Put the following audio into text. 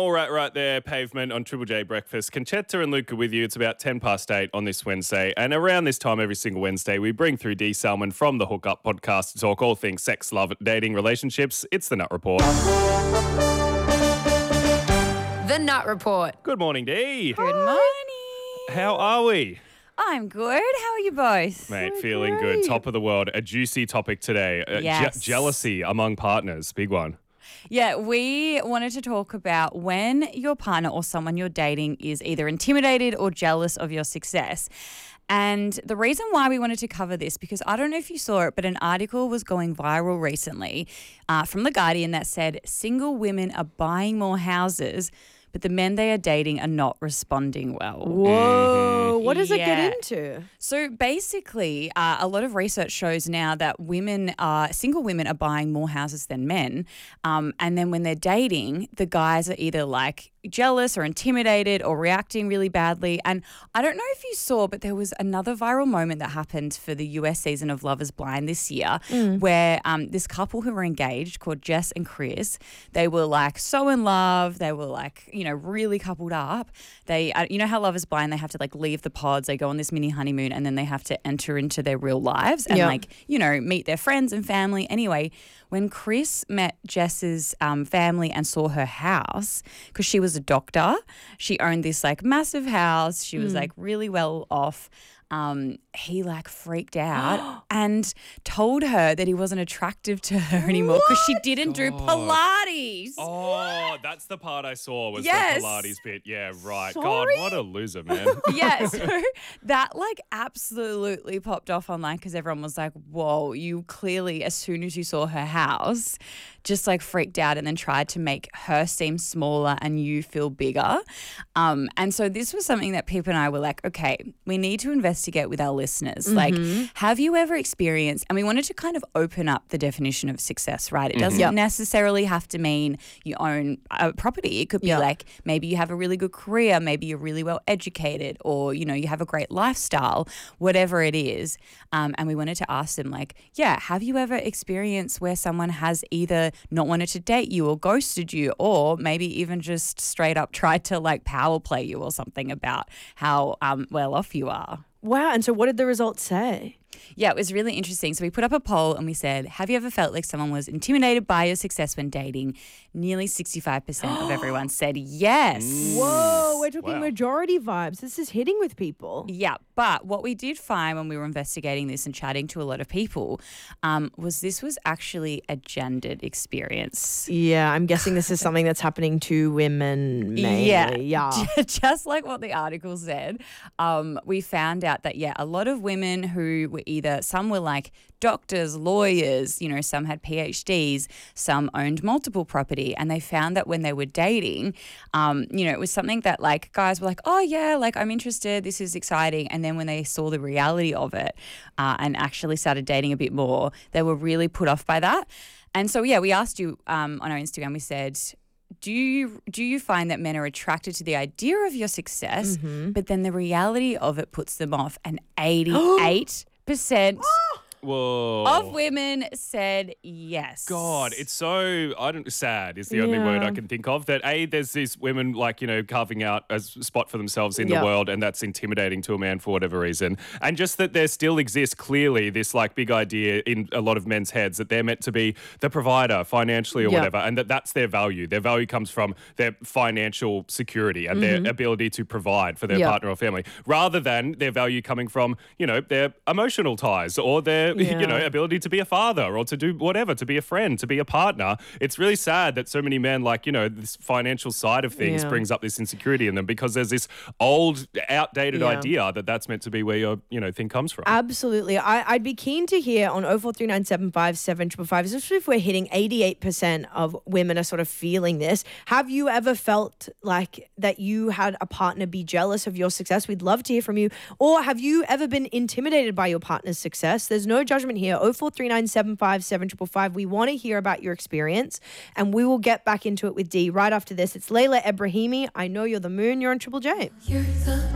All right there, Pavement on Triple J Breakfast. Conchetta and Luca with you. It's about 8:10 on this Wednesday. And around this time every single Wednesday, we bring through Dee Salmon from the Hookup Podcast to talk all things sex, love, dating, relationships. It's the Nut Report. The Nut Report. Good morning, Dee. Good morning. How are we? I'm good. How are you both? Mate, feeling good. Top of the world. A juicy topic today. Yes. Jealousy among partners. Big one. Yeah, we wanted to talk about when your partner or someone you're dating is either intimidated or jealous of your success. And the reason why we wanted to cover this, because I don't know if you saw it, but an article was going viral recently from The Guardian that said single women are buying more houses, but the men they are dating are not responding well. Whoa, what does it Yeah. get into? So basically, a lot of research shows now that single women are buying more houses than men. And then when they're dating, the guys are either like jealous or intimidated or reacting really badly. And I don't know if you saw, but there was another viral moment that happened for the US season of Love is Blind this year where this couple who were engaged called Jess and Chris, they were like so in love. They were like, really coupled up. They, you know how Love is Blind, they have to like leave the pods, they go on this mini honeymoon and then they have to enter into their real lives and meet their friends and family. Anyway, when Chris met Jess's family and saw her house, because she was a doctor, she owned this like massive house. She was like really well off. He like freaked out and told her that he wasn't attractive to her anymore because she didn't do Pilates. Oh, that's the part I saw was Yes. the Pilates bit. Yeah, right. Sorry? God, what a loser, man. Yeah, so that like absolutely popped off online because everyone was like, whoa, you clearly, as soon as you saw her house, just like freaked out and then tried to make her seem smaller and you feel bigger. And so this was something that Pip and I were like, okay, we need to investigate with our listeners. Like, have you ever experienced, and we wanted to kind of open up the definition of success, right? It doesn't necessarily have to mean you own a property. It could be like maybe you have a really good career, maybe you're really well educated, or, you have a great lifestyle, whatever it is. And we wanted to ask them like, have you ever experienced where someone has either not wanted to date you or ghosted you, or maybe even just straight up tried to like power play you or something about how well off you are? Wow, and so what did the results say? Yeah, it was really interesting. So we put up a poll and we said, have you ever felt like someone was intimidated by your success when dating? Nearly 65% of everyone said yes. Whoa, we're talking Wow. majority vibes. This is hitting with people. Yeah, but what we did find when we were investigating this and chatting to a lot of people was this was actually a gendered experience. Yeah, I'm guessing this is something that's happening to women mainly. Yeah. Just like what the article said, we found out that, a lot of women who were some were like doctors, lawyers, some had PhDs, some owned multiple property. And they found that when they were dating, it was something that like guys were like, oh yeah, like I'm interested, this is exciting. And then when they saw the reality of it and actually started dating a bit more, they were really put off by that. And so, we asked you on our Instagram, we said, do you find that men are attracted to the idea of your success, but then the reality of it puts them off? And 88% Whoa. of women said yes. God, it's so sad is the only word I can think of. That there's these women like, carving out a spot for themselves in the world, and that's intimidating to a man for whatever reason. And just that there still exists clearly this like big idea in a lot of men's heads that they're meant to be the provider financially or whatever, and that's their value. Their value comes from their financial security and their ability to provide for their partner or family, rather than their value coming from, their emotional ties or their ability to be a father or to do whatever, to be a friend, to be a partner. It's really sad that so many men this financial side of things brings up this insecurity in them because there's this old, outdated idea that that's meant to be where your, thing comes from. Absolutely. I'd be keen to hear on 0439757555, especially if we're hitting 88% of women are sort of feeling this. Have you ever felt like that you had a partner be jealous of your success? We'd love to hear from you. Or have you ever been intimidated by your partner's success? There's no judgment here. 0439757555. We want to hear about your experience and we will get back into it with Dee right after this. It's Layla Ebrahimi. I Know You're the Moon. You're on Triple J. You're the